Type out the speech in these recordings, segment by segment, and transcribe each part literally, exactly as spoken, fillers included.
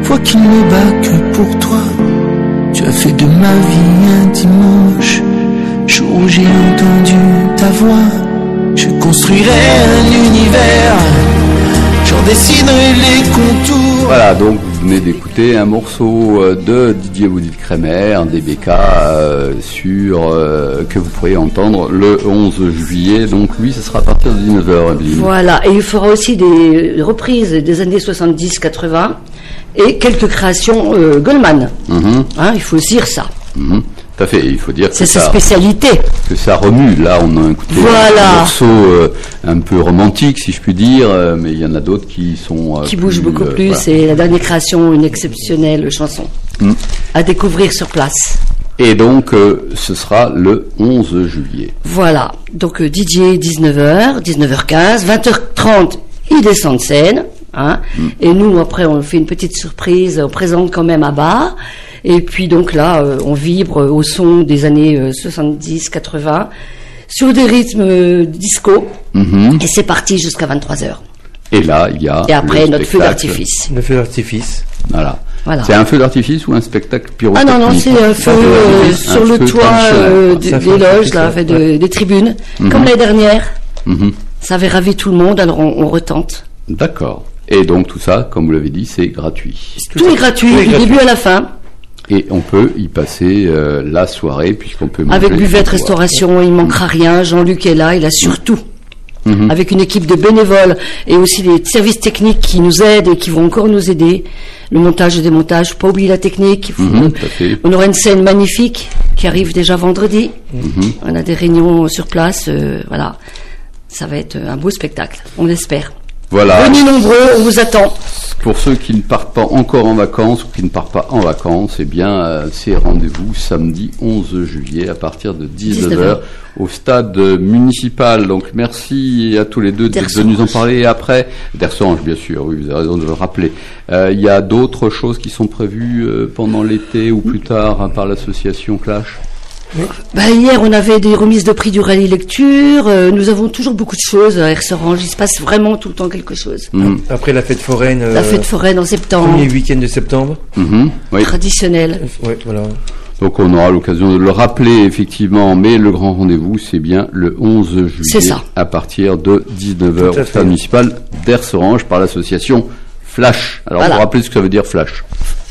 Toi qui ne bats que pour toi, tu as fait de ma vie un dimanche. Jour où j'ai entendu ta voix, je construirai un univers, j'en dessinerai les contours. Voilà, donc vous venez d'écouter un morceau de Didier Boudit-Crémer, D B K, euh, sur, euh, que vous pourrez entendre le onze juillet. Donc lui, ce sera à partir de dix-neuf heures. Voilà, et il fera aussi des reprises des années soixante-dix quatre-vingts et quelques créations euh, Goldman. Mm-hmm. Hein, il faut aussi dire ça. Mm-hmm. Tout à fait, il faut dire que c'est sa ça, spécialité. Que ça remue. Là, on a écouté voilà. un morceau euh, un peu romantique, si je puis dire, euh, mais il y en a d'autres qui sont... Euh, qui bougent plus, beaucoup euh, plus, voilà. Et la dernière création, une exceptionnelle chanson mm. à découvrir sur place. Et donc, euh, ce sera le onze juillet. Voilà, donc euh, D J dix-neuf heures, dix-neuf heures quinze, vingt heures trente, il descend de scène, hein, mm. et nous, après, on fait une petite surprise, on présente quand même à bas. Et puis donc là, euh, on vibre au son des années euh, soixante-dix quatre-vingts sur des rythmes euh, disco. Mm-hmm. Et c'est parti jusqu'à vingt-trois heures. Et là, il y a... Et après, notre feu d'artifice. Le feu d'artifice. Voilà. Voilà. C'est un feu d'artifice ou un spectacle pyrotechnique? Ah non, non, c'est un feu euh, sur un le feu toit euh, des, des loges, là, fait, de, des tribunes. Mm-hmm. Comme l'année dernière. Mm-hmm. Ça avait ravi tout le monde, alors on, on retente. D'accord. Et donc tout ça, comme vous l'avez dit, c'est gratuit. Tout, tout est gratuit, du début à la fin. Et on peut y passer euh, la soirée, puisqu'on peut manger. Avec buvette, restauration, il ne manquera rien. Jean-Luc est là, il a surtout, mmh. avec une équipe de bénévoles et aussi des services techniques qui nous aident et qui vont encore nous aider. Le montage et le démontage, pas oublier la technique. Mmh, on aura une scène magnifique qui arrive déjà vendredi. Mmh. On a des réunions sur place, euh, voilà. Ça va être un beau spectacle, on l'espère. Voilà. Venez nombreux, on vous attend. Pour ceux qui ne partent pas encore en vacances ou qui ne partent pas en vacances, eh bien, euh, c'est rendez-vous samedi onze juillet à partir de dix-neuf heures au stade municipal. Donc, merci à tous les deux d'être venus nous en parler. Et après, d'Ersorange, bien sûr, oui, vous avez raison de le rappeler. Euh, il y a d'autres choses qui sont prévues euh, pendant l'été ou plus tard hein, par l'association Clash? Oui. Bah, hier, on avait des remises de prix du rallye lecture. Euh, nous avons toujours beaucoup de choses à Ersorange. Il se passe vraiment tout le temps quelque chose. Mmh. Après la fête foraine. Euh, la fête foraine en septembre. Premier week-end de septembre. Mmh. Oui. Traditionnel. Oui, voilà. Donc on aura l'occasion de le rappeler effectivement, mais le grand rendez-vous c'est bien le onze juillet. C'est ça. À partir de dix-neuf heures au stade municipal d'Ersorange par l'association Flash. Alors voilà. Vous rappelez ce que ça veut dire Flash?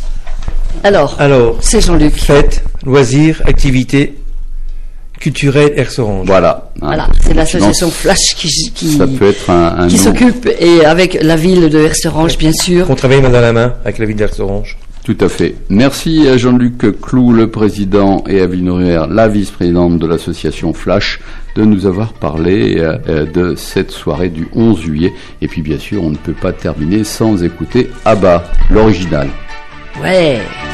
Alors, Alors c'est Jean-Luc. Fête, loisirs, activités culturelles Ersorange. Voilà. Voilà, hein, c'est l'association Flash qui, qui, ça peut être un, un qui s'occupe, et avec la ville de Ersorange, ouais. bien sûr. On travaille main dans la main avec la ville d'Ersorange. Tout à fait. Merci à Jean-Luc Clou, le président, et à Villeneuve, la vice-présidente de l'association Flash, de nous avoir parlé euh, de cette soirée du onze juillet. Et puis, bien sûr, on ne peut pas terminer sans écouter ABBA, l'original. Ouais.